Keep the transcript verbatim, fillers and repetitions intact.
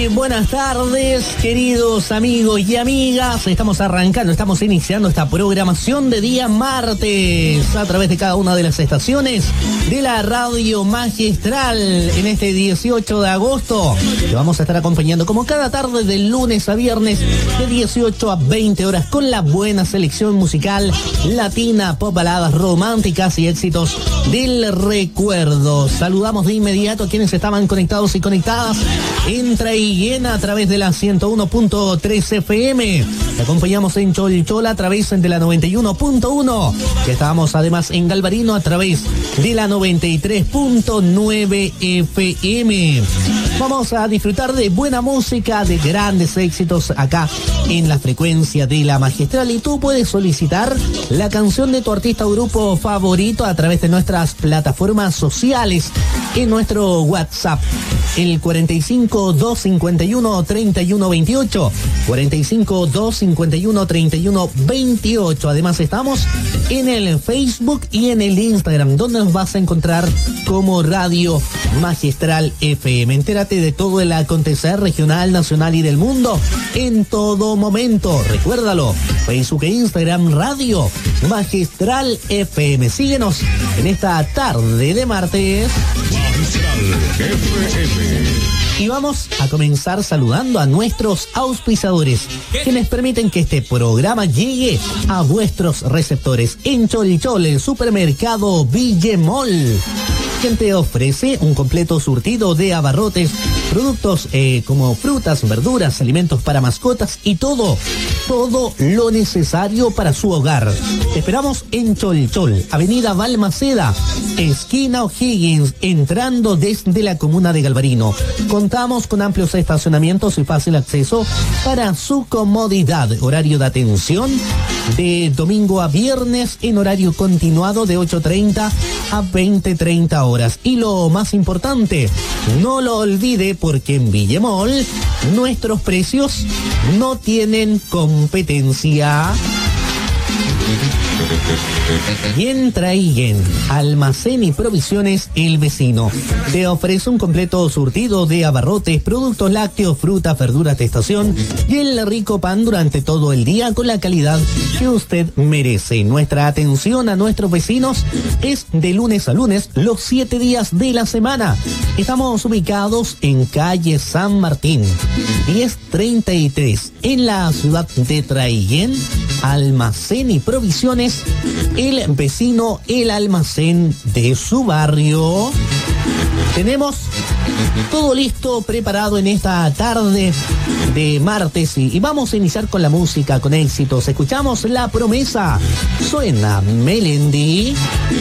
Buenas tardes, queridos amigos y amigas. Estamos arrancando, estamos iniciando esta programación de día martes a través de cada una de las estaciones de la Radio Magistral en este dieciocho de agosto. Te vamos a estar acompañando como cada tarde de lunes a viernes de dieciocho a veinte horas con la buena selección musical latina, pop, baladas románticas y éxitos del recuerdo. Saludamos de inmediato a quienes estaban conectados y conectadas en Traiguén a través de la ciento uno punto tres F M. Te acompañamos en Cholchola a través de la noventa y uno punto uno. Que estábamos además en Galvarino a través de la noventa y tres punto nueve F M. Vamos a disfrutar de buena música, de grandes éxitos acá en la frecuencia de la Magistral. Y tú puedes solicitar la canción de tu artista o grupo favorito a través de nuestras plataformas sociales en nuestro WhatsApp. El cuarenta y cinco, doscientos cincuenta y uno, treinta y uno veintiocho. cuarenta y cinco, doscientos cincuenta y uno, treinta y uno veintiocho. Además estamos en el Facebook y en el Instagram, donde nos vas a encontrar como Radio Magistral F M. Entérate de todo el acontecer regional, nacional y del mundo en todo momento. Recuérdalo, Facebook e Instagram, Radio Magistral F M. Síguenos en esta tarde de martes. Magistral F M. Y vamos a comenzar saludando a nuestros auspiciadores, quienes permiten que este programa llegue a vuestros receptores. En Cholchol, el supermercado Villemol, quien te ofrece un completo surtido de abarrotes, productos eh, como frutas, verduras, alimentos para mascotas y todo, todo lo necesario para su hogar. Te esperamos en Cholchol, Avenida Balmaceda, esquina O'Higgins, entrando desde la comuna de Galvarino. Contamos con amplios estacionamientos y fácil acceso para su comodidad. Horario de atención de domingo a viernes en horario continuado de ocho treinta a veinte treinta horas. Y lo más importante, no lo olvide, porque en Villemol nuestros precios no tienen competencia. Y en Traiguén, Almacén y Provisiones El Vecino te ofrece un completo surtido de abarrotes, productos lácteos, frutas, verduras de estación y el rico pan durante todo el día con la calidad que usted merece. Nuestra atención a nuestros vecinos es de lunes a lunes, los siete días de la semana. Estamos ubicados en calle San Martín, diez treinta y tres, en la ciudad de Traiguén. Almacén y Provisiones El Vecino, el almacén de su barrio. Tenemos todo listo, preparado en esta tarde de martes y, y vamos a iniciar con la música, con éxitos. Escuchamos La Promesa. Suena Melendi.